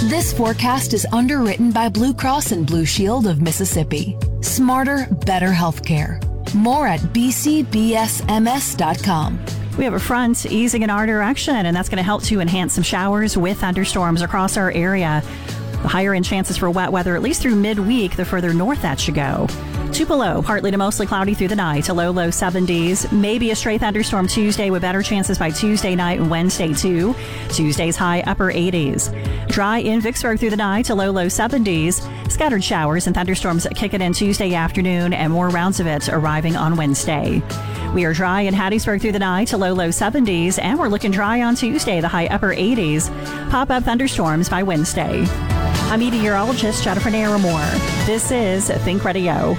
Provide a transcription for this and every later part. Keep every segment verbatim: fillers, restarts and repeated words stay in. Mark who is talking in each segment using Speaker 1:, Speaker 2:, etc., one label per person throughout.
Speaker 1: This forecast is underwritten by Blue Cross and Blue Shield of Mississippi. Smarter, better healthcare. More at b c b s m s dot com.
Speaker 2: We have a front easing in our direction, and that's going to help to enhance some showers with thunderstorms across our area. The higher end chances for wet weather, at least through midweek, the further north that should go. Tupelo, partly to mostly cloudy through the night, to low, low seventies. Maybe a stray thunderstorm Tuesday with better chances by Tuesday night and Wednesday, too. Tuesday's high upper eighties. Dry in Vicksburg through the night to low, low seventies. Scattered showers and thunderstorms kicking in Tuesday afternoon, and more rounds of it arriving on Wednesday. We are dry in Hattiesburg through the night to low, low seventies, and we're looking dry on Tuesday, the high upper eighties. Pop-up thunderstorms by Wednesday. I'm meteorologist Jennifer Naramore. This is Think Radio.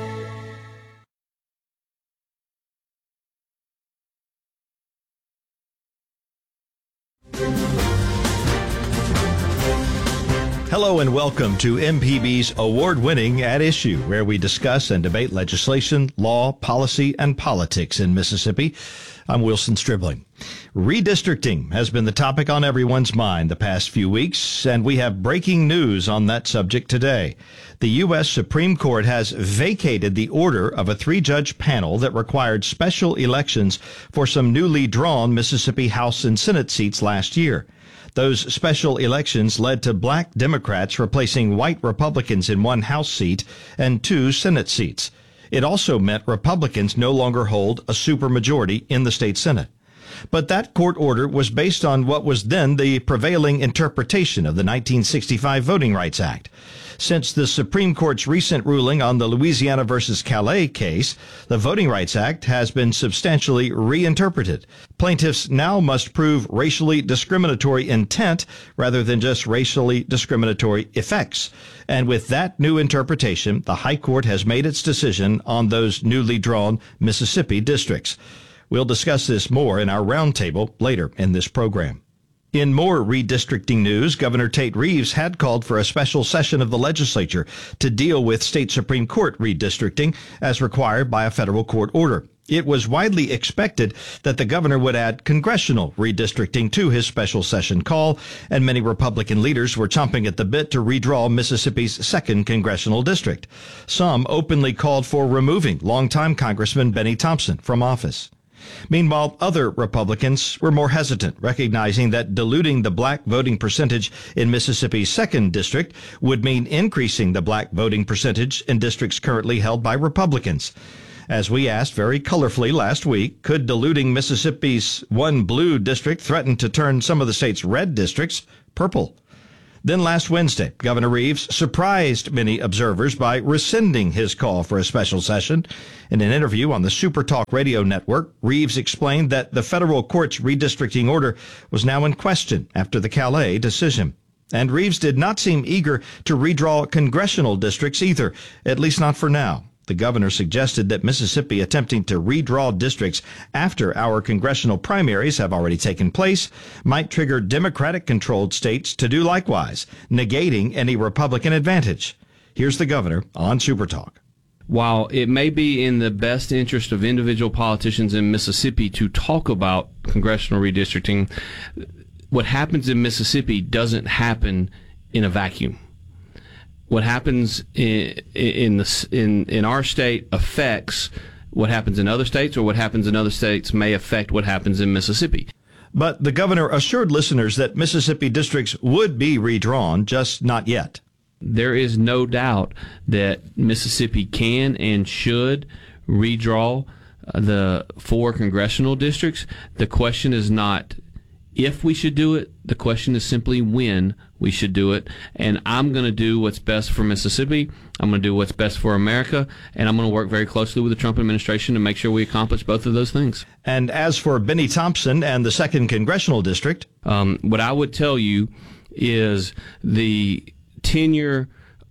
Speaker 3: Hello and welcome to M P B's award-winning At Issue, where we discuss and debate legislation, law, policy, and politics in Mississippi. I'm Wilson Stribling. Redistricting has been the topic on everyone's mind the past few weeks, and we have breaking news on that subject today. The U S Supreme Court has vacated the order of a three-judge panel that required special elections for some newly drawn Mississippi House and Senate seats last year. Those special elections led to black Democrats replacing white Republicans in one House seat and two Senate seats. It also meant Republicans no longer hold a supermajority in the state Senate. But that court order was based on what was then the prevailing interpretation of the nineteen sixty-five Voting Rights Act. Since the Supreme Court's recent ruling on the Louisiana versus Calais case, the Voting Rights Act has been substantially reinterpreted. Plaintiffs now must prove racially discriminatory intent rather than just racially discriminatory effects. And with that new interpretation, the High Court has made its decision on those newly drawn Mississippi districts. We'll discuss this more in our roundtable later in this program. In more redistricting news, Governor Tate Reeves had called for a special session of the legislature to deal with state Supreme Court redistricting as required by a federal court order. It was widely expected that the governor would add congressional redistricting to his special session call, and many Republican leaders were chomping at the bit to redraw Mississippi's second congressional district. Some openly called for removing longtime Congressman Benny Thompson from office. Meanwhile, other Republicans were more hesitant, recognizing that diluting the black voting percentage in Mississippi's second district would mean increasing the black voting percentage in districts currently held by Republicans. As we asked very colorfully last week, could diluting Mississippi's one blue district threaten to turn some of the state's red districts purple? Then last Wednesday, Governor Reeves surprised many observers by rescinding his call for a special session. In an interview on the Super Talk radio network, Reeves explained that the federal court's redistricting order was now in question after the Calais decision. And Reeves did not seem eager to redraw congressional districts either, at least not for now. The governor suggested that Mississippi attempting to redraw districts after our congressional primaries have already taken place might trigger Democratic-controlled states to do likewise, negating any Republican advantage. Here's the governor on Super Talk.
Speaker 4: While it may be in the best interest of individual politicians in Mississippi to talk about congressional redistricting, what happens in Mississippi doesn't happen in a vacuum. What happens in in, the, in in our state affects what happens in other states, or what happens in other states may affect what happens in Mississippi.
Speaker 3: But the governor assured listeners that Mississippi districts would be redrawn, just not yet.
Speaker 4: There is no doubt that Mississippi can and should redraw the four congressional districts. The question is not if we should do it. The question is simply when we should do it. And I'm going to do what's best for Mississippi. I'm going to do what's best for America. And I'm going to work very closely with the Trump administration to make sure we accomplish both of those things.
Speaker 3: And as for Benny Thompson and the second congressional district,
Speaker 4: um, what I would tell you is the tenure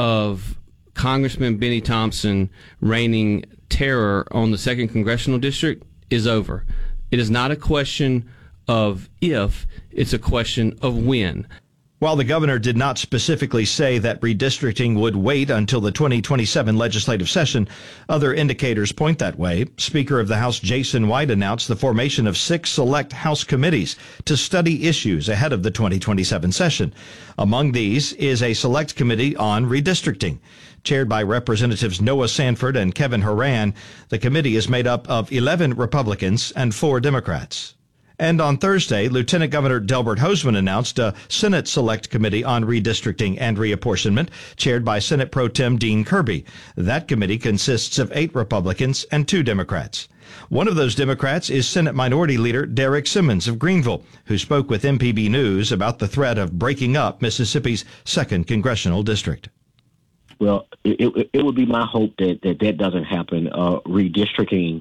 Speaker 4: of Congressman Benny Thompson reigning terror on the second congressional district is over. It is not a question of if, it's a question of when.
Speaker 3: While the governor did not specifically say that redistricting would wait until the twenty twenty-seven legislative session, other indicators point that way. Speaker of the House Jason White announced the formation of six select House committees to study issues ahead of the twenty twenty-seven session. Among these is a select committee on redistricting. Chaired by Representatives Noah Sanford and Kevin Horan, the committee is made up of eleven Republicans and four Democrats. And on Thursday, Lieutenant Governor Delbert Hosemann announced a Senate Select Committee on Redistricting and Reapportionment, chaired by Senate Pro Tem Dean Kirby. That committee consists of eight Republicans and two Democrats. One of those Democrats is Senate Minority Leader Derek Simmons of Greenville, who spoke with M P B News about the threat of breaking up Mississippi's second congressional district.
Speaker 5: Well, it, it, it would be my hope that that, that doesn't happen. Uh, redistricting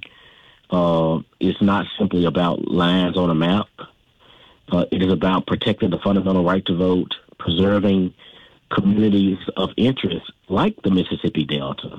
Speaker 5: Uh, it's not simply about lines on a map. Uh, it is about protecting the fundamental right to vote, preserving communities of interest like the Mississippi Delta,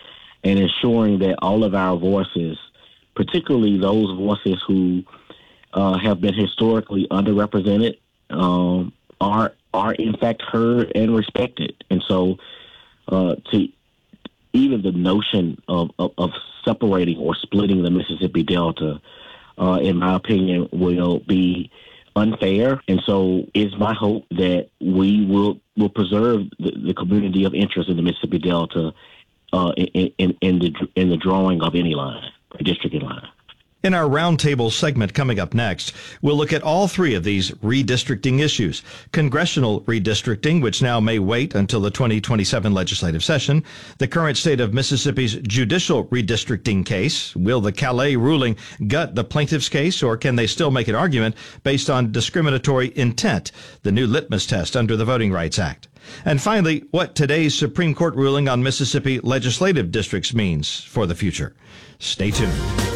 Speaker 5: and ensuring that all of our voices, particularly those voices who uh, have been historically underrepresented, um, are are in fact heard and respected. And so, uh, to even the notion of, of, of separating or splitting the Mississippi Delta, uh, in my opinion, will be unfair. And so it's my hope that we will will preserve the, the community of interest in the Mississippi Delta uh, in, in, in the in the drawing of any line, redistricting line.
Speaker 3: In our roundtable segment coming up next, we'll look at all three of these redistricting issues. Congressional redistricting, which now may wait until the twenty twenty-seven legislative session. The current state of Mississippi's judicial redistricting case. Will the Calais ruling gut the plaintiff's case, or can they still make an argument based on discriminatory intent, the new litmus test under the Voting Rights Act? And finally, what today's Supreme Court ruling on Mississippi legislative districts means for the future. Stay tuned.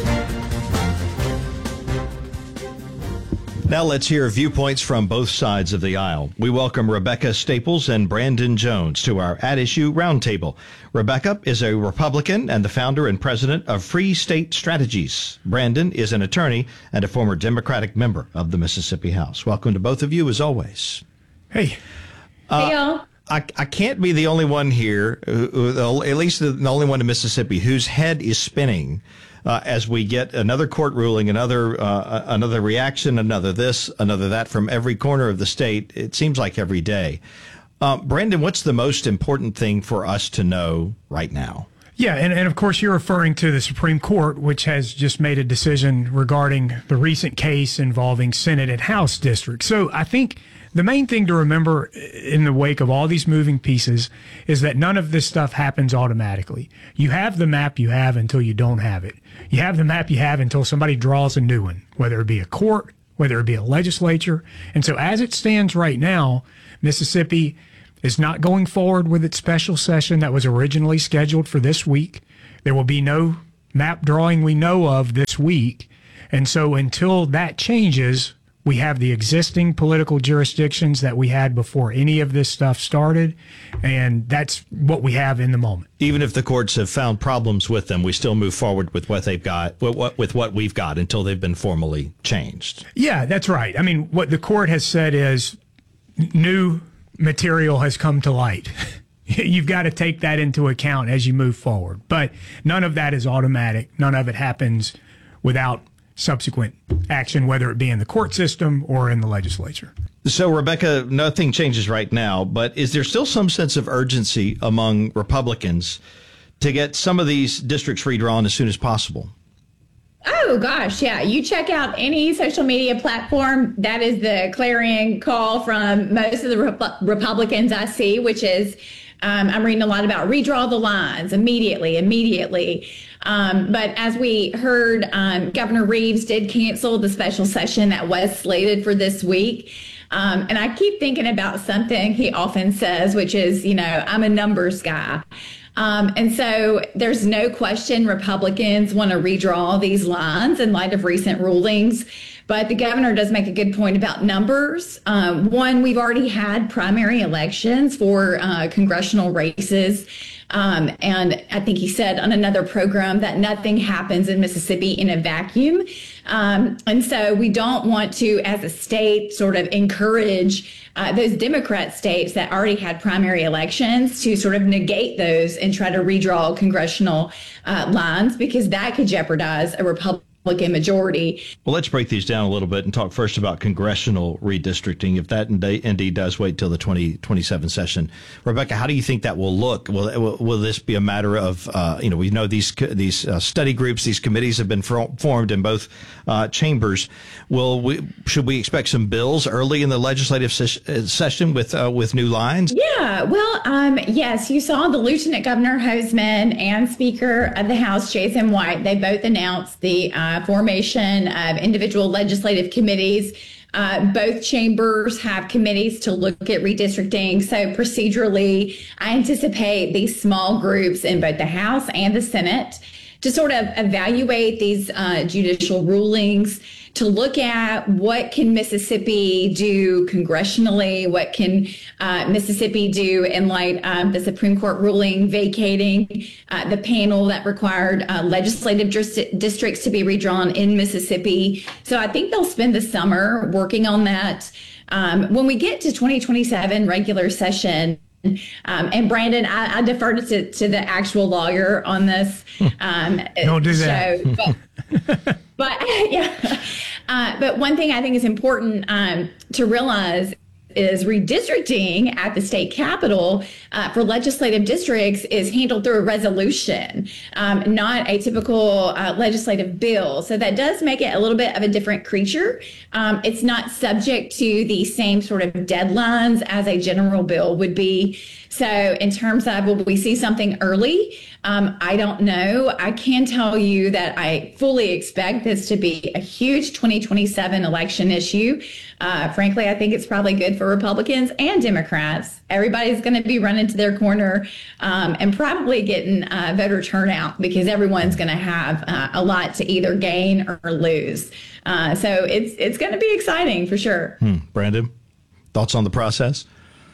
Speaker 3: Now let's hear viewpoints from both sides of the aisle. We welcome Rebecca Staples and Brandon Jones to our At Issue Roundtable. Rebecca is a Republican and the founder and president of Free State Strategies. Brandon is an attorney and a former Democratic member of the Mississippi House. Welcome to both of you, as always.
Speaker 6: Hey.
Speaker 3: Uh,
Speaker 7: hey, y'all.
Speaker 3: I, I can't be the only one here, who, who, at least the, the only one in Mississippi, whose head is spinning Uh, as we get another court ruling, another uh, another reaction, another this, another that from every corner of the state. It seems like every day. Uh, Brandon, what's the most important thing for us to know right now?
Speaker 6: Yeah, and, and of course you're referring to the Supreme Court, which has just made a decision regarding the recent case involving Senate and House districts. So I think the main thing to remember in the wake of all these moving pieces is that none of this stuff happens automatically. You have the map you have until you don't have it. You have the map you have until somebody draws a new one, whether it be a court, whether it be a legislature. And so as it stands right now, Mississippi is not going forward with its special session that was originally scheduled for this week. There will be no map drawing we know of this week. And so until that changes, we have the existing political jurisdictions that we had before any of this stuff started, and that's what we have in the moment.
Speaker 3: Even if the courts have found problems with them, we still move forward with what they've got, with what, with what we've got until they've been formally changed.
Speaker 6: Yeah, that's right. I mean, what the court has said is new material has come to light. You've got to take that into account as you move forward. But none of that is automatic. None of it happens without subsequent action, whether it be in the court system or in the legislature.
Speaker 3: So, Rebecca, nothing changes right now, but is there still some sense of urgency among Republicans to get some of these districts redrawn as soon as possible?
Speaker 7: Oh, gosh, yeah. You check out any social media platform, that is the clarion call from most of the Rep- Republicans I see, which is, um, I'm reading a lot about redraw the lines immediately, immediately. Um, but as we heard, um, Governor Reeves did cancel the special session that was slated for this week. Um, and I keep thinking about something he often says, which is, you know, I'm a numbers guy. Um, and so there's no question Republicans want to redraw these lines in light of recent rulings. But the governor does make a good point about numbers. Um, one, we've already had primary elections for uh, congressional races Um, and I think he said on another program that nothing happens in Mississippi in a vacuum. Um, and so we don't want to, as a state, sort of encourage uh, those Democrat states that already had primary elections to sort of negate those and try to redraw congressional uh, lines, because that could jeopardize a Republican majority.
Speaker 3: Well, let's break these down a little bit and talk first about congressional redistricting, if that indeed does wait till the twenty twenty-seven session. Rebecca, how do you think that will look? Will will this be a matter of, uh, you know, we know these these uh, study groups, these committees have been formed in both uh, chambers. Will we, should we expect some bills early in the legislative ses- session with uh, with new lines?
Speaker 7: Yeah, well, um, yes, you saw the Lieutenant Governor Hosemann and Speaker of the House Jason White. They both announced the uh, formation of individual legislative committees. Uh, both chambers have committees to look at redistricting. So procedurally, I anticipate these small groups in both the House and the Senate to sort of evaluate these uh, judicial rulings, to look at what can Mississippi do congressionally, what can uh, Mississippi do in light of the Supreme Court ruling vacating uh, the panel that required uh, legislative dist- districts to be redrawn in Mississippi. So I think they'll spend the summer working on that. Um, when we get to twenty twenty-seven regular session, Um, and Brandon, I, I defer to, to the actual lawyer on this. Um,
Speaker 6: Don't do that.
Speaker 7: Show, but, but yeah, uh, but one thing I think is important um, to realize is redistricting at the state capitol uh, for legislative districts is handled through a resolution, um, not a typical uh, legislative bill. So that does make it a little bit of a different creature. Um, it's not subject to the same sort of deadlines as a general bill would be. So in terms of, will we see something early? Um, I don't know. I can tell you that I fully expect this to be a huge twenty twenty-seven election issue. Uh, frankly, I think it's probably good for Republicans and Democrats. Everybody's going to be running to their corner um, and probably getting uh, voter turnout, because everyone's going to have uh, a lot to either gain or lose. Uh, so it's it's going to be exciting for sure.
Speaker 3: Hmm. Brandon, thoughts on the process?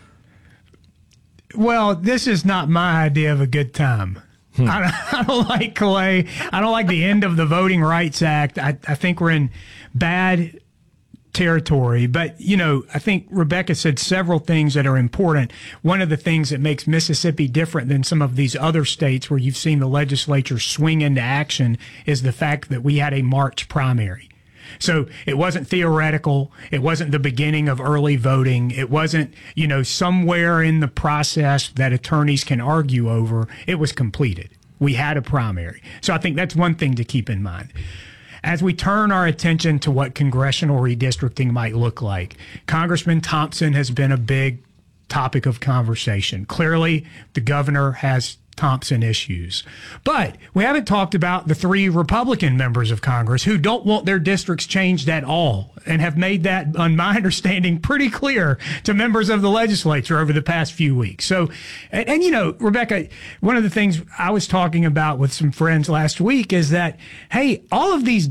Speaker 6: Well, this is not my idea of a good time. Hmm. I, don't, I don't like Clay. I don't like the end of the Voting Rights Act. I, I think we're in bad territory. But, you know, I think Rebecca said several things that are important. One of the things that makes Mississippi different than some of these other states where you've seen the legislature swing into action is the fact that we had a March primary. So it wasn't theoretical. It wasn't the beginning of early voting. It wasn't, you know, somewhere in the process that attorneys can argue over. It was completed. We had a primary. So I think that's one thing to keep in mind. As we turn our attention to what congressional redistricting might look like, Congressman Thompson has been a big topic of conversation. Clearly, the governor has Thompson issues. But we haven't talked about the three Republican members of Congress who don't want their districts changed at all and have made that, on my understanding, pretty clear to members of the legislature over the past few weeks. So, and, and you know, Rebecca, one of the things I was talking about with some friends last week is that, hey, all of these